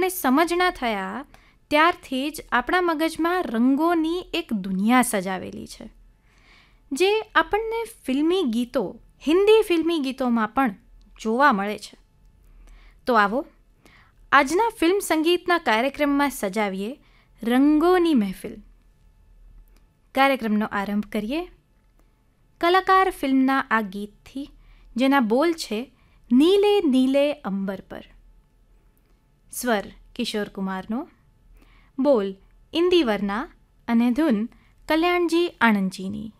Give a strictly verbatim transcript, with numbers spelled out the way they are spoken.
આપણે સમજણા થયા ત્યારથી જ આપણા મગજમાં રંગોની એક દુનિયા સજાવેલી છે, જે આપણને ફિલ્મી ગીતો, હિન્દી ફિલ્મી ગીતોમાં પણ જોવા મળે છે. તો આવો આજના ફિલ્મ સંગીતના કાર્યક્રમમાં સજાવીએ રંગોની મહેફિલ. કાર્યક્રમનો આરંભ કરીએ કલાકાર ફિલ્મના આ ગીતથી, જેના બોલ છે નીલે નીલે અંબર પર. સ્વર કિશોર કુમારનો, બોલ ઇન્દિવરના અને ધૂન કલ્યાણજી આણંદજીની.